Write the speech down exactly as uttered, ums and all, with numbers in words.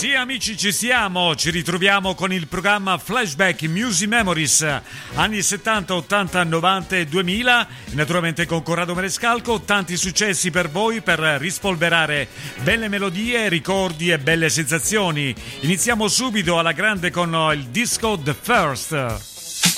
Sì, amici, ci siamo, ci ritroviamo con il programma Flashback Music Memories, anni settanta, ottanta, novanta e duemila, naturalmente con Corrado Marescalco, tanti successi per voi per rispolverare belle melodie, ricordi e belle sensazioni. Iniziamo subito alla grande con il disco The First.